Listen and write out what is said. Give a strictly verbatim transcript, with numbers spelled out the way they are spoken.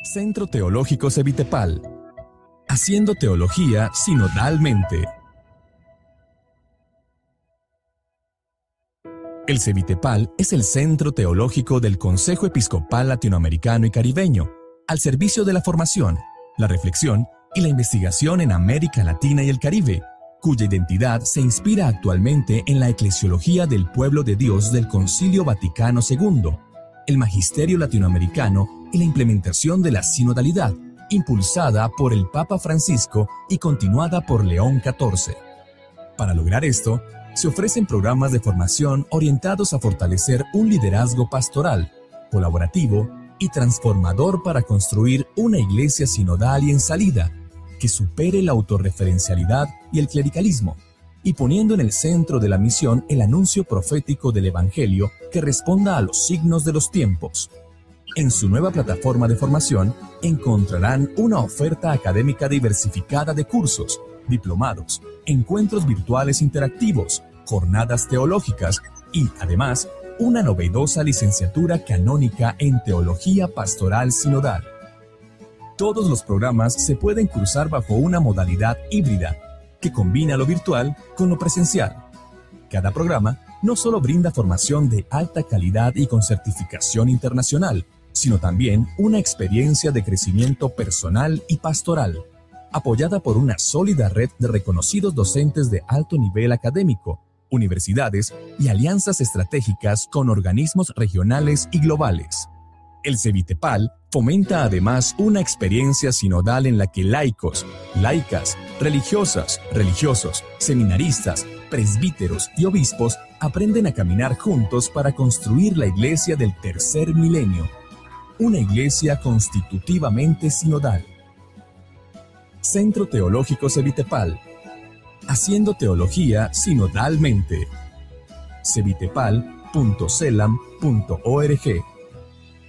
Centro Teológico Cevitepal. Haciendo teología sinodalmente. El Cevitepal es el centro teológico del Consejo Episcopal Latinoamericano y Caribeño, al servicio de la formación, la reflexión y la investigación en América Latina y el Caribe, cuya identidad se inspira actualmente en la eclesiología del pueblo de Dios del Concilio Vaticano segundo, el magisterio latinoamericano y la implementación de la sinodalidad, impulsada por el Papa Francisco y continuada por León catorce. Para lograr esto, se ofrecen programas de formación orientados a fortalecer un liderazgo pastoral, colaborativo y transformador para construir una iglesia sinodal y en salida, que supere la autorreferencialidad y el clericalismo, y poniendo en el centro de la misión el anuncio profético del Evangelio que responda a los signos de los tiempos. En su nueva plataforma de formación encontrarán una oferta académica diversificada de cursos, diplomados, encuentros virtuales interactivos, jornadas teológicas y, además, una novedosa licenciatura canónica en Teología Pastoral Sinodal. Todos los programas se pueden cursar bajo una modalidad híbrida, que combina lo virtual con lo presencial. Cada programa no solo brinda formación de alta calidad y con certificación internacional, sino también una experiencia de crecimiento personal y pastoral, apoyada por una sólida red de reconocidos docentes de alto nivel académico, universidades y alianzas estratégicas con organismos regionales y globales. El Cevitepal fomenta además una experiencia sinodal en la que laicos, laicas, religiosas, religiosos, seminaristas, presbíteros y obispos aprenden a caminar juntos para construir la iglesia del tercer milenio, una iglesia constitutivamente sinodal. Centro Teológico Cevitepal. Haciendo teología sinodalmente. cevitepal punto celam punto org